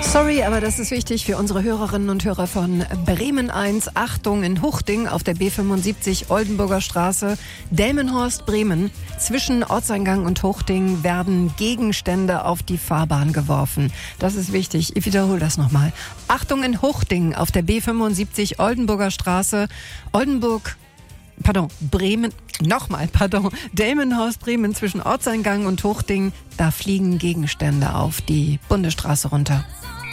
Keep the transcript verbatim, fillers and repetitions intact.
Sorry, aber das ist wichtig für unsere Hörerinnen und Hörer von Bremen eins. Achtung, in Huchting auf der B fünfundsiebzig Oldenburger Straße, Delmenhorst, Bremen. Zwischen Ortseingang und Huchting werden Gegenstände auf die Fahrbahn geworfen. Das ist wichtig. Ich wiederhole das nochmal. Achtung, in Huchting auf der B fünfundsiebzig Oldenburger Straße, Oldenburg, pardon, Bremen, nochmal, pardon, Delmenhorst, Bremen, zwischen Ortseingang und Huchting. Da fliegen Gegenstände auf die Bundesstraße runter.